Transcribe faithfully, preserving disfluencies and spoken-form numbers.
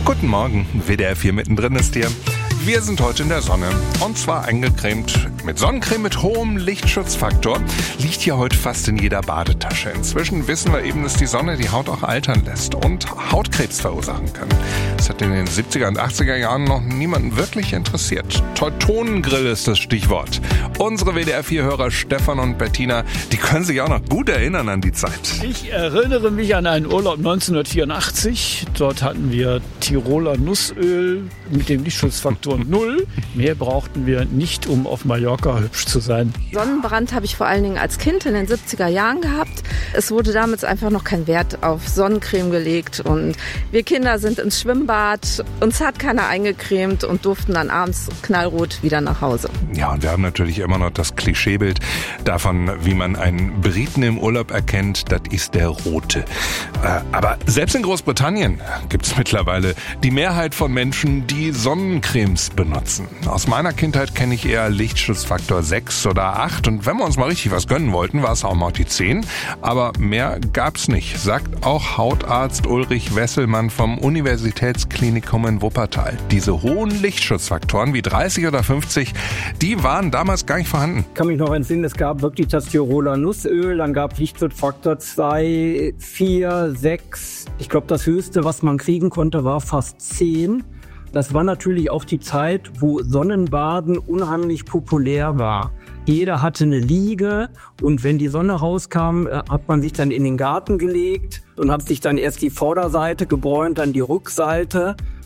Guten Morgen, W D R vier mittendrin ist hier. Wir sind heute in der Sonne und zwar eingecremt mit Sonnencreme mit hohem Lichtschutzfaktor. Liegt hier heute fast in jeder Badetasche. Inzwischen wissen wir eben, dass die Sonne die Haut auch altern lässt und Hautkrebs verursachen kann. Das hat in den siebziger und achtziger Jahren noch niemanden wirklich interessiert. Teutonengrill ist das Stichwort. Unsere W D R vier Hörer Stefan und Bettina, die können sich auch noch gut erinnern an die Zeit. Ich erinnere mich an einen Urlaub neunzehnhundertvierundachtzig. Dort hatten wir Tiroler Nussöl mit dem Lichtschutzfaktor null. Mehr brauchten wir nicht, um auf Mallorca hübsch zu sein. Sonnenbrand habe ich vor allen Dingen als Kind in den siebziger Jahren gehabt. Es wurde damals einfach noch kein Wert auf Sonnencreme gelegt und wir Kinder sind ins Schwimmbad. Uns hat keiner eingecremt und durften dann abends knallrot wieder nach Hause. Ja, und wir haben natürlich immer noch das Klischeebild davon, wie man einen Briten im Urlaub erkennt, das ist der Rote. Aber selbst in Großbritannien gibt es mittlerweile die Mehrheit von Menschen, die Sonnencremes benutzen. Aus meiner Kindheit kenne ich eher Lichtschutzfaktor sechs oder acht und wenn wir uns mal richtig was gönnen wollten, war es auch mal die zehn. Aber mehr gab's nicht, sagt auch Hautarzt Ulrich Wesselmann vom Universitätsklinikum in Wuppertal. Diese hohen Lichtschutzfaktoren wie dreißig oder fünfzig, die waren damals gar nicht vorhanden. Ich kann mich noch entsinnen, es gab wirklich das Tiroler Nussöl, dann gab Lichtschutzfaktor zwei, vier, sechs. Ich glaube, das höchste, was man kriegen konnte, war fast zehn. Das war natürlich auch die Zeit, wo Sonnenbaden unheimlich populär war. Jeder hatte eine Liege und wenn die Sonne rauskam, hat man sich dann in den Garten gelegt und hat sich dann erst die Vorderseite gebräunt, dann die Rückseite.